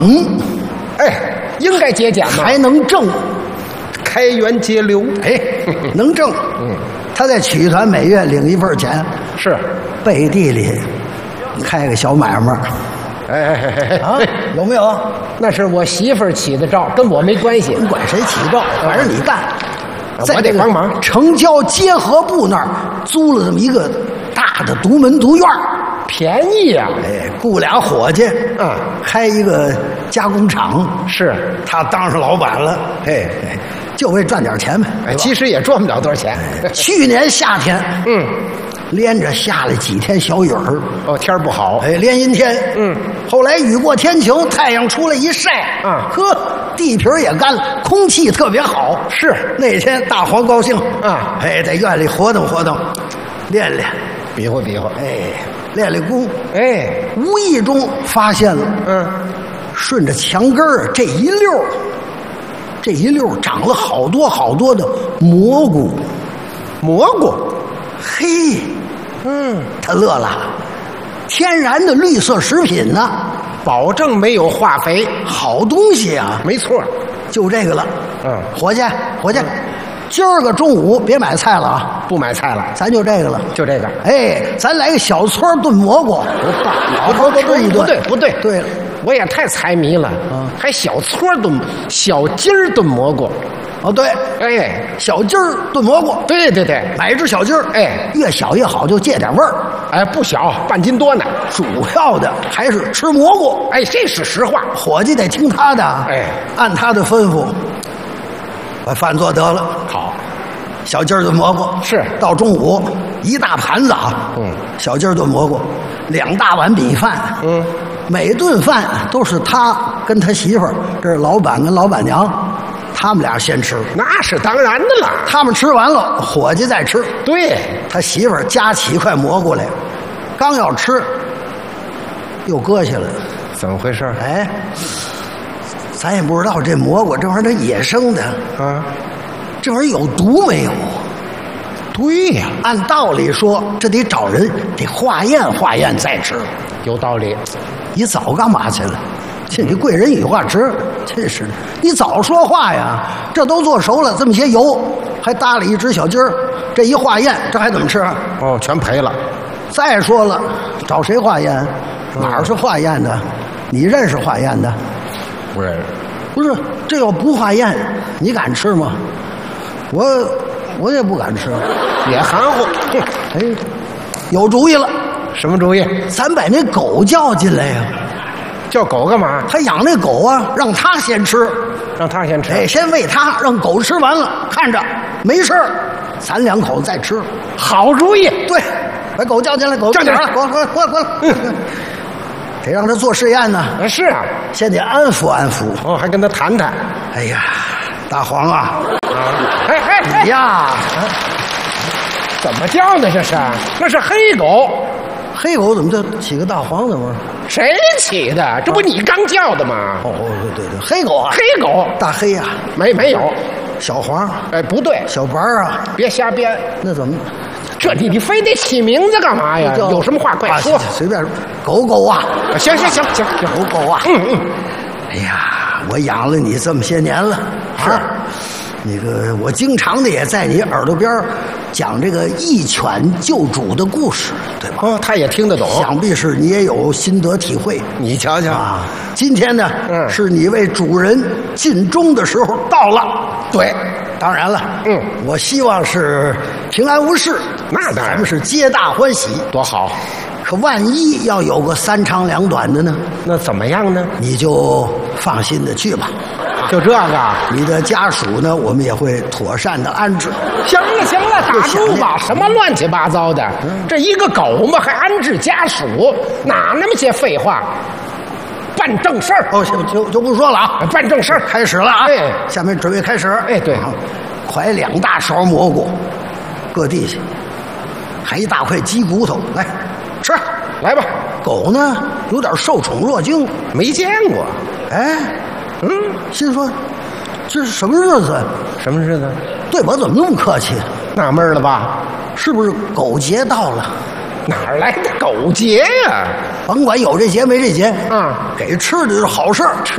哎，应该节俭嘛， 还能挣， 开源节流。 哎，能挣。他在曲艺团每月领一份钱， 是， 背地里开个小买卖。啊，有没有？ 那是我媳妇儿起的招，跟我没关系。 你管谁起招，反正你干。 我得帮忙。 城郊结合部那儿租了这么一个大的独门独院， 便宜呀！ 哎，雇俩伙计，开一个加工厂， 是他当上老板了。哎，就为赚点钱呗。 其实也赚不了多少钱。 去年夏天，连着下了几天小雨儿。 哦，天儿不好。 哎，连阴天。后来雨过天晴，太阳出来一晒，呵，地皮也干了，空气特别好。 是那天大黄高兴哎， 在院里活动活动，练练， 比划比划， 练练功。 哎， 无意中发现了，顺着墙根儿这一溜长了好多好多的蘑菇。嘿，他乐了，天然的绿色食品呢， 保证没有化肥， 好东西啊。 没错， 就这个了。伙计，今儿个中午别买菜了啊， 不买菜了， 咱就这个了， 就这个。 哎，咱来个小撮炖蘑菇，老头都炖一顿。 不对， 对了， 我也太财迷了，还小撮炖、小鸡儿炖蘑菇。 哦对， 哎， 小鸡儿炖蘑菇， 对， 买一只小鸡儿， 哎， 越小越好，就借点味儿。 哎，不小，半斤多呢。 主要的还是吃蘑菇。 哎，这是实话。 伙计得听他的， 哎， 按他的吩咐，把饭做得了。 好， 小鸡儿炖蘑菇是到中午一大盘子啊，小鸡儿炖蘑菇，2大碗米饭，每顿饭都是他跟他媳妇儿，这是老板跟老板娘，他们俩先吃。 那是当然的了。 他们吃完了，伙计再吃。 对， 他媳妇儿夹起一块蘑菇来，刚要吃，又搁下了。 怎么回事？ 哎，咱也不知道这蘑菇这玩意儿它野生的这玩意儿有毒没有？ 对呀， 按道理说，这得找人得化验化验再吃。 有道理。 你早干嘛去了？这你贵人语话直，真是的！你早说话呀！这都做熟了，这么些油，还搭了一只小鸡儿，这一化验，这还怎么吃？ 哦，全赔了。 再说了，找谁化验？哪儿是化验的？你认识化验的？ 不认识。 不是，这要不化验，你敢吃吗？我也不敢吃， 也含糊。 哎，有主意了！ 什么主意？ 咱把那狗叫进来呀！ 叫狗干嘛？ 他养那狗啊，让他先吃， 让他先吃。 哎，先喂他，让狗吃完了，看着没事儿，咱2口再吃。 好主意。 对，把狗叫进来，狗叫进来， 过来。得让他做试验呢。 是啊， 先得安抚安抚。 哦，还跟他谈谈。 哎呀，大黄啊， 哎呀， 怎么叫呢？这是？那是黑狗。 黑狗怎么就起个大黄怎么？ 谁起的？这不你刚叫的吗？ 哦，对，黑狗啊， 黑狗， 大黑呀， 没有， 小黄， 哎，不对， 小白啊， 别瞎编。 那怎么？ 这你非得起名字干嘛呀？有什么话快说。 随便说，狗啊， 行， 狗啊，哎呀，我养了你这么些年了， 是。 那个，我经常的也在你耳朵边讲这个一犬救主的故事，对吧？ 哦，他也听得懂， 想必是你也有心得体会。 你瞧瞧啊，今天呢，是你为主人尽忠的时候到了。 对， 当然了，我希望是平安无事。 那当然， 咱们是皆大欢喜， 多好。 可万一要有个3长2短的呢？ 那怎么样呢？ 你就放心的去吧。 就这个， 你的家属呢，我们也会妥善的安置。 行了，打住吧！什么乱七八糟的？这一个狗嘛，还安置家属，哪那么些废话？办正事儿。 哦，就不说了啊， 办正事儿， 开始了啊！ 哎， 下面准备开始。 哎，对， 㧟2大勺蘑菇，搁地下，还1大块鸡骨头，来吃， 来吧。 狗呢，有点受宠若惊， 没见过。 哎。心说这是什么日子？ 什么日子？ 对我怎么那么客气？ 纳闷了吧？ 是不是狗节到了？ 哪儿来的狗节呀？ 甭管有这节没这节， 啊， 给吃的就是好事儿。